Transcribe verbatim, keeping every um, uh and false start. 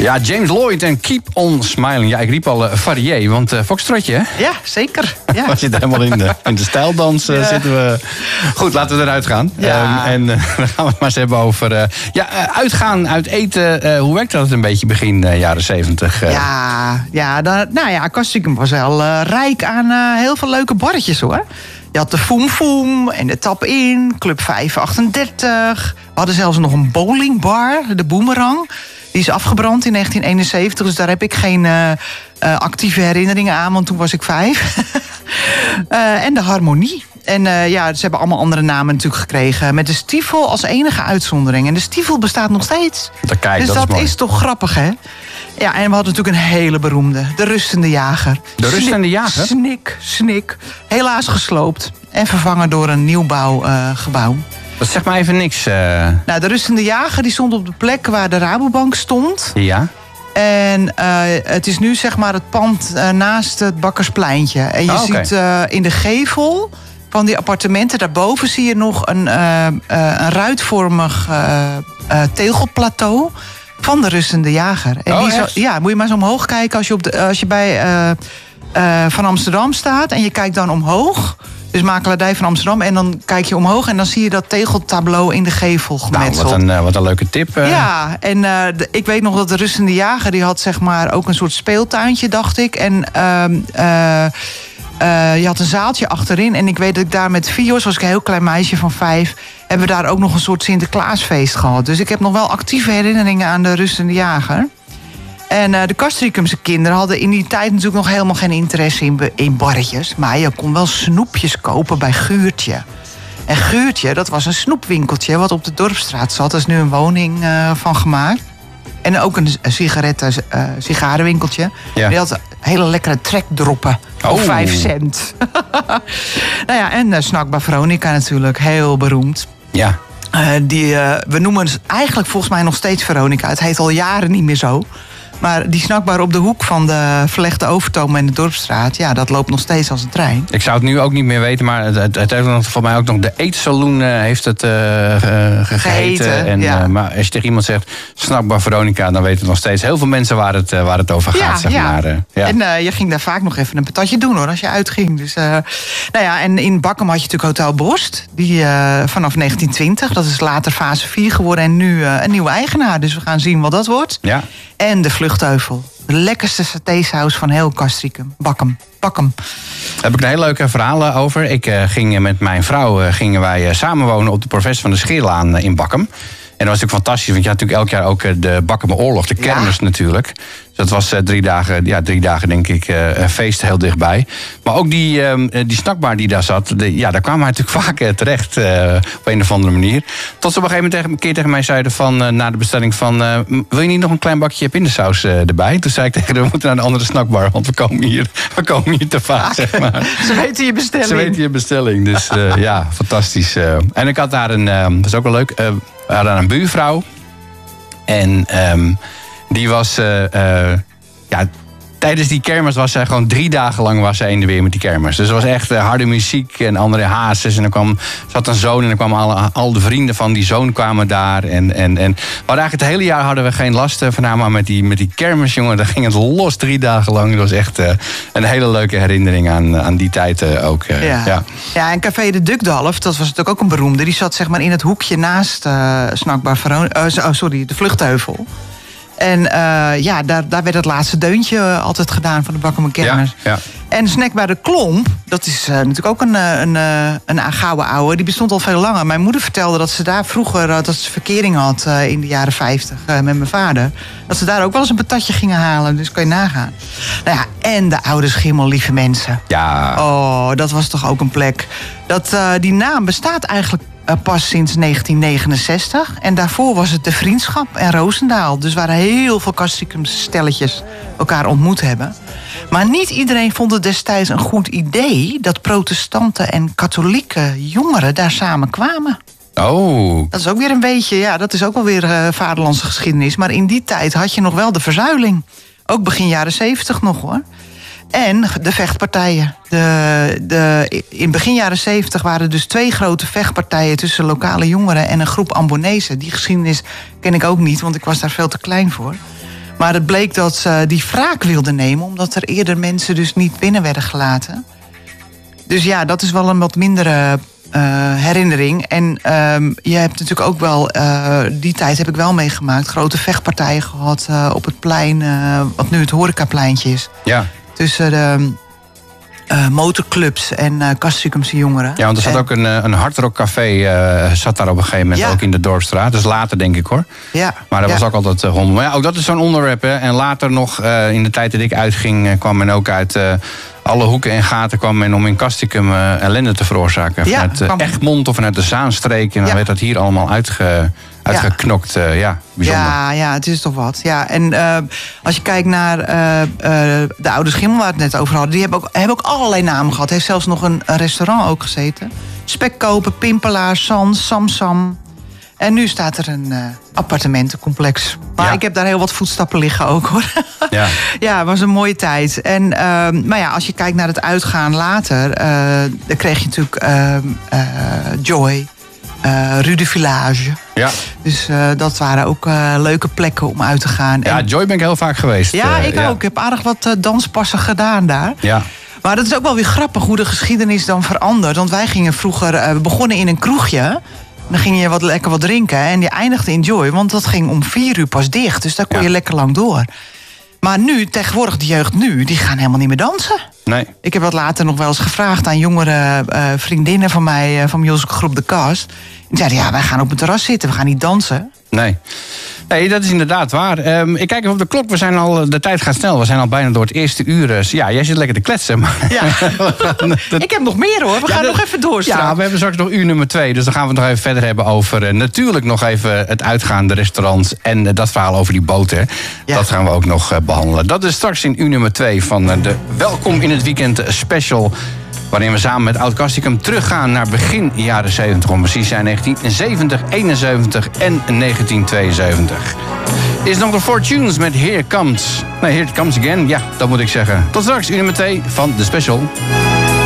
Ja, James Lloyd en Keep on Smiling. Ja, ik riep al uh, varié, want uh, foxtrotje, hè? Ja, zeker. Ja. We zitten helemaal in de, in de stijldans. Uh, ja. zitten we. Goed, laten we eruit gaan. Ja. Um, en uh, dan gaan we het maar eens hebben over uh, ja, uh, uitgaan, uit eten. Uh, hoe werkt dat een beetje begin uh, jaren zeventig? Uh? Ja, ja, dan, nou ja, Castricum was wel uh, rijk aan uh, heel veel leuke barretjes, hoor. Je had de Foem Foem en de Tap In, Club vijf achtendertig. We hadden zelfs nog een bowlingbar, de Boomerang. Die is afgebrand in negentien eenenzeventig, dus daar heb ik geen uh, uh, actieve herinneringen aan, want toen was ik vijf. uh, en de Harmonie. En uh, ja, ze hebben allemaal andere namen natuurlijk gekregen. Met de Stiefel als enige uitzondering. En de Stiefel bestaat nog steeds. Dat, kijk, dus dat, dat is, is toch grappig, hè? Ja, en we hadden natuurlijk een hele beroemde. De Rustende Jager. De Rustende Jager? Snik, snik. Helaas gesloopt. En vervangen door een nieuwbouwgebouw. Uh, dat zegt maar even niks. Uh... Nou, de Rustende Jager die stond op de plek waar de Rabobank stond. Ja. En uh, het is nu zeg maar het pand uh, naast het Bakkerspleintje. En je oh, okay. ziet uh, in de gevel van die appartementen daarboven zie je nog een, uh, uh, een ruitvormig uh, uh, tegelplateau van de Rustende Jager. En oh, die zo, ja, moet je maar eens omhoog kijken als je, op de, als je bij uh, uh, Van Amsterdam staat en je kijkt dan omhoog. Dus Makelaardij van Amsterdam. En dan kijk je omhoog en dan zie je dat tegeltableau in de gevel gemetseld. Nou, wat een, uh, wat een leuke tip. Uh. Ja, en uh, de, ik weet nog dat de Rustende Jager die had zeg maar ook een soort speeltuintje, dacht ik. En uh, uh, uh, je had een zaaltje achterin. En ik weet dat ik daar met Fios, was ik een heel klein meisje van vijf, hebben we daar ook nog een soort Sinterklaasfeest gehad. Dus ik heb nog wel actieve herinneringen aan de Rustende Jager. En uh, de Castricumse kinderen hadden in die tijd natuurlijk nog helemaal geen interesse in, in barretjes. Maar je kon wel snoepjes kopen bij Guurtje. En Guurtje, dat was een snoepwinkeltje wat op de Dorpsstraat zat. Daar is nu een woning uh, van gemaakt. En ook een sigaretten, uh, sigarenwinkeltje. Ja. Die had hele lekkere trekdroppen. Oh. Voor vijf cent. Nou ja, en uh, Snackbar Veronica natuurlijk, heel beroemd. Ja. Uh, die, uh, we noemen het eigenlijk volgens mij nog steeds Veronica. Het heet al jaren niet meer zo. Maar die snackbar op de hoek van de Verlegde Overtoom en de Dorpsstraat, ja, dat loopt nog steeds als een trein. Ik zou het nu ook niet meer weten, maar het, het, het heeft nog, voor mij ook nog de eetsaloon uh, heeft het uh, gegeten. Geheten, en, ja. uh, maar als je tegen iemand zegt Snackbar Veronica, dan weten nog steeds heel veel mensen waar het, uh, waar het over gaat. Ja, zeg ja. maar. Uh, ja. En uh, je ging daar vaak nog even een patatje doen, hoor, als je uitging. Dus, uh, nou ja, en in Bakkum had je natuurlijk Hotel Borst. Die uh, vanaf negentien twintig, dat is later fase vier geworden. En nu uh, een nieuwe eigenaar. Dus we gaan zien wat dat wordt. Ja. En de Vluchtheuvel. De lekkerste satésaus van heel Castricum. Bakkum. Bakkum. Daar heb ik een hele leuke verhalen over. Ik uh, ging met mijn vrouw uh, gingen wij uh, samenwonen op de Professor van de Scheerlaan uh, in Bakkum. En dat was natuurlijk fantastisch, want je had natuurlijk elk jaar ook uh, de Bakkumer Oorlog, de kermis ja. natuurlijk. Dus dat was uh, drie dagen, ja, drie dagen denk ik, uh, feest heel dichtbij. Maar ook die, uh, die snackbar die daar zat, de, ja, daar kwamen wij natuurlijk vaak uh, terecht uh, op een of andere manier. Tot ze op een gegeven moment tegen, een keer tegen mij zeiden van, uh, na de bestelling van, uh, wil je niet nog een klein bakje pindasaus uh, erbij? Toen zei ik tegen haar, we moeten naar een andere snackbar, want we komen hier, we komen hier te vaak, zeg maar. Ze weten je bestelling. Ze weten je bestelling, dus uh, ja, fantastisch. Uh. En ik had daar een, uh, dat is ook wel leuk, uh, we hadden een buurvrouw. En um, die was, uh, uh, ja, tijdens die kermis was zij gewoon drie dagen lang was zij in de weer met die kermis. Dus er was echt uh, harde muziek en andere hazes. En dan kwam, zat een zoon en dan kwamen alle, al de vrienden van die zoon kwamen daar. En, en, en maar eigenlijk het hele jaar hadden we geen last van haar. Maar met die, met die kermis, jongen, daar ging het los drie dagen lang. Dat was echt uh, een hele leuke herinnering aan, aan die tijd uh, ook. Uh, ja. Ja. ja, en Café de Dukdalf, dat was natuurlijk ook een beroemde. Die zat zeg maar in het hoekje naast uh, Snackbar Veronica, uh, oh, sorry, de Vluchtheuvel. En uh, ja, daar, daar werd het laatste deuntje altijd gedaan van de Bakkumer kermis. Ja, ja. En Snack bij de Klomp, dat is uh, natuurlijk ook een, een, een, een gouden ouwe. Die bestond al veel langer. Mijn moeder vertelde dat ze daar vroeger, uh, dat ze verkering had uh, in de jaren vijftig uh, met mijn vader. Dat ze daar ook wel eens een patatje gingen halen. Dus kan je nagaan. Nou ja, en de oude Schimmel, lieve mensen. Ja. Oh, dat was toch ook een plek. Dat, uh, die naam bestaat eigenlijk Uh, pas sinds negentien negenenzestig. En daarvoor was het de Vriendschap en Roosendaal. Dus waar heel veel Castricumse stelletjes elkaar ontmoet hebben. Maar niet iedereen vond het destijds een goed idee dat protestanten en katholieke jongeren daar samen kwamen. Oh. Dat is ook weer een beetje, ja, dat is ook wel weer uh, vaderlandse geschiedenis. Maar in die tijd had je nog wel de verzuiling. Ook begin jaren zeventig nog, hoor. En de vechtpartijen. De, de, in begin jaren zeventig waren er dus twee grote vechtpartijen tussen lokale jongeren en een groep Ambonezen. Die geschiedenis ken ik ook niet, want ik was daar veel te klein voor. Maar het bleek dat ze die wraak wilden nemen, omdat er eerder mensen dus niet binnen werden gelaten. Dus ja, dat is wel een wat mindere uh, herinnering. En um, je hebt natuurlijk ook wel, uh, die tijd heb ik wel meegemaakt, grote vechtpartijen gehad uh, op het plein, uh, wat nu het horecapleintje is. Ja. Tussen de uh, motorclubs en uh, Castricumse jongeren. Ja, want er zat en, ook een, een hardrockcafé, uh, zat daar op een gegeven moment ja. ook in de Dorpsstraat. Dus later denk ik hoor. Ja. Maar dat ja. was ook altijd uh, hommel. Maar ja, ook dat is zo'n onderwerp. Hè. En later nog, uh, in de tijd dat ik uitging, uh, kwam men ook uit uh, alle hoeken en gaten kwam men om in Castricum uh, ellende te veroorzaken. Ja, vanuit uh, kwam... Egmond of vanuit de Zaanstreek. En dan ja. werd dat hier allemaal uitge, uitgeknokt. Uh, ja, bijzonder. Ja, ja, het is toch wat. Ja, en uh, als je kijkt naar uh, uh, de oude Schimmel waar we het net over hadden, die hebben ook, hebben ook allerlei namen gehad. Heeft zelfs nog een, een restaurant ook gezeten. Spekkoper, Pimpelaar, Sans, Samsam. En nu staat er een uh, appartementencomplex. Maar ja. ik heb daar heel wat voetstappen liggen ook, hoor. Ja, ja, het was een mooie tijd. En uh, maar ja, als je kijkt naar het uitgaan later, uh, dan kreeg je natuurlijk uh, uh, Joy, uh, Rue de Village. ja. Dus uh, dat waren ook uh, leuke plekken om uit te gaan. Ja, en... Joy ben ik heel vaak geweest. Ja, uh, ik ja. ook. Ik heb aardig wat uh, danspassen gedaan daar. Ja. Maar dat is ook wel weer grappig hoe de geschiedenis dan verandert. Want wij gingen vroeger, uh, we begonnen in een kroegje. Dan ging je wat lekker wat drinken en je eindigde in Joy. Want dat ging om vier uur pas dicht. Dus daar kon Ja. je lekker lang door. Maar nu, tegenwoordig de jeugd nu, die gaan helemaal niet meer dansen. Nee. Ik heb dat later nog wel eens gevraagd aan jongere uh, vriendinnen van mij, uh, van mijn groep De Cast. Die zeiden, ja, wij gaan op het terras zitten, we gaan niet dansen. Nee. Nee, dat is inderdaad waar. Um, ik kijk even op de klok. We zijn al, de tijd gaat snel. We zijn al bijna door het eerste uur. Dus ja, jij zit lekker te kletsen. Maar Ja. dat... Ik heb nog meer hoor. We ja, gaan dat... nog even door straks. Ja, we hebben straks nog uur nummer twee. Dus dan gaan we het nog even verder hebben over... Uh, natuurlijk nog even het uitgaande restaurants. En uh, dat verhaal over die boten. Ja. Dat gaan we ook nog uh, behandelen. Dat is straks in uur nummer twee van uh, de Welkom in het Weekend special... waarin we samen met Oud Castricum teruggaan naar begin jaren zeventig. Om precies zijn negentien zeventig, eenenzeventig en negentien tweeënzeventig. Is nog de Fortunes met Here Comes. Nee, Here It Comes Again. Ja, dat moet ik zeggen. Tot straks, uur nummer twee van de special.